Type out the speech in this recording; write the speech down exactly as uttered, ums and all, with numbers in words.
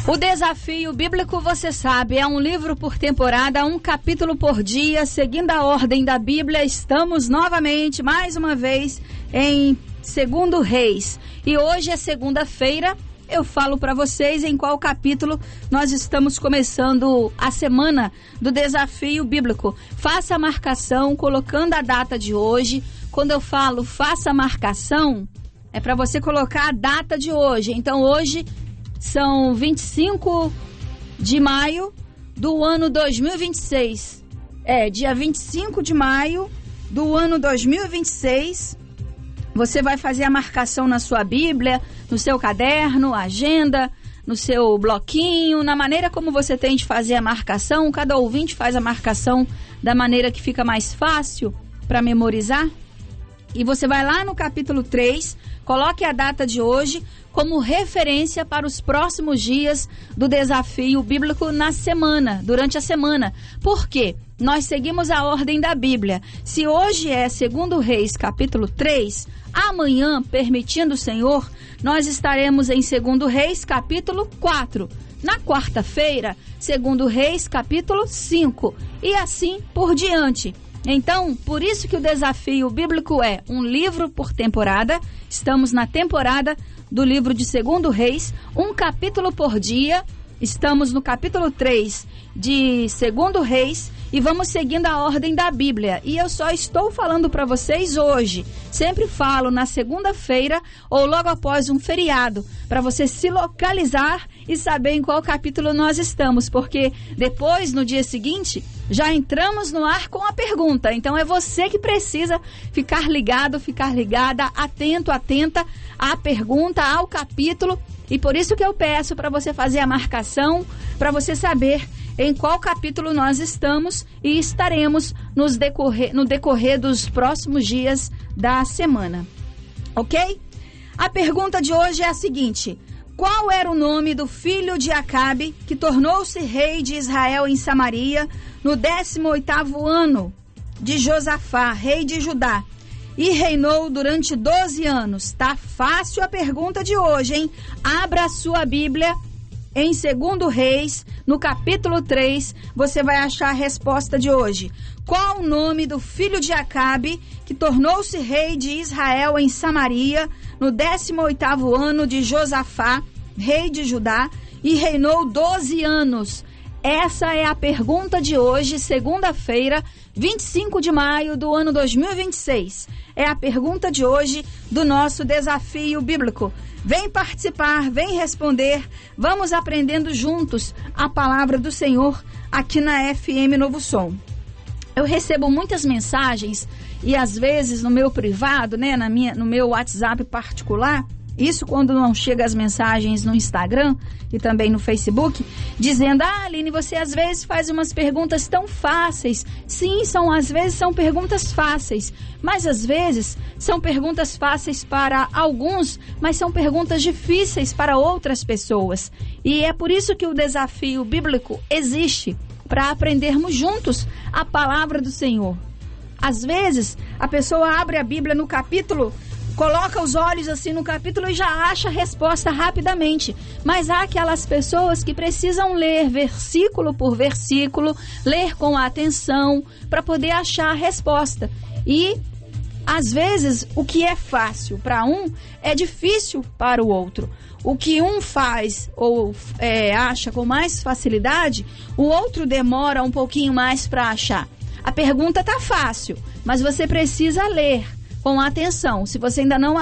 O Desafio Bíblico, você sabe, é um livro por temporada, um capítulo por dia, seguindo a ordem da Bíblia. Estamos novamente, mais uma vez, em Segundo Reis. E hoje é segunda-feira, eu falo para vocês em qual capítulo nós estamos começando a semana do Desafio Bíblico. Faça a marcação colocando a data de hoje. Quando eu falo faça a marcação, é para você colocar a data de hoje. Então hoje são vinte e cinco de maio do ano dois mil e vinte e seis. É, dia vinte e cinco de maio do ano dois mil e vinte e seis. Você vai fazer a marcação na sua Bíblia, no seu caderno, agenda, no seu bloquinho, na maneira como você tem de fazer a marcação. Cada ouvinte faz a marcação da maneira que fica mais fácil para memorizar. E você vai lá no capítulo três, coloque a data de hoje como referência para os próximos dias do Desafio Bíblico na semana, durante a semana. Por quê? Nós seguimos a ordem da Bíblia. Se hoje é Segundo Reis, capítulo três, amanhã, permitindo o Senhor, nós estaremos em Segundo Reis, capítulo quatro. Na quarta-feira, Segundo Reis, capítulo cinco. E assim por diante. Então, por isso que o Desafio Bíblico é um livro por temporada. Estamos na temporada do livro de Segundo Reis, um capítulo por dia. Estamos no capítulo três de Segundo Reis e vamos seguindo a ordem da Bíblia. E eu só estou falando para vocês hoje. Sempre falo na segunda-feira ou logo após um feriado, para você se localizar e saber em qual capítulo nós estamos, porque depois, no dia seguinte, já entramos no ar com a pergunta. Então é você que precisa ficar ligado, ficar ligada, atento, atenta à pergunta, ao capítulo. E por isso que eu peço para você fazer a marcação, para você saber em qual capítulo nós estamos e estaremos nos decorrer, no decorrer dos próximos dias da semana. Ok? A pergunta de hoje é a seguinte: qual era o nome do filho de Acabe que tornou-se rei de Israel em Samaria no décimo oitavo ano de Josafá, rei de Judá? E reinou durante doze anos. Tá fácil a pergunta de hoje, hein? Abra a sua Bíblia em Segundo Reis, no capítulo três, você vai achar a resposta de hoje. Qual o nome do filho de Acabe que tornou-se rei de Israel em Samaria no décimo oitavo ano de Josafá, rei de Judá, e reinou doze anos? Essa é a pergunta de hoje, segunda-feira, vinte e cinco de maio do ano dois mil e vinte e seis. É a pergunta de hoje do nosso Desafio Bíblico. Vem participar, vem responder. Vamos aprendendo juntos a palavra do Senhor aqui na F M Novo Som. Eu recebo muitas mensagens e às vezes no meu privado, né, na minha, no meu WhatsApp particular, isso quando não chega as mensagens no Instagram e também no Facebook, dizendo: ah, Aline, você às vezes faz umas perguntas tão fáceis. Sim, são, às vezes são perguntas fáceis, mas às vezes são perguntas fáceis para alguns, mas são perguntas difíceis para outras pessoas. E é por isso que o Desafio Bíblico existe, para aprendermos juntos a palavra do Senhor. Às vezes, a pessoa abre a Bíblia no capítulo, coloca os olhos assim no capítulo e já acha a resposta rapidamente. Mas há aquelas pessoas que precisam ler versículo por versículo, ler com atenção para poder achar a resposta. E, às vezes, o que é fácil para um é difícil para o outro. O que um faz ou é, acha com mais facilidade, o outro demora um pouquinho mais para achar. A pergunta está fácil, mas você precisa ler com atenção. Se você ainda não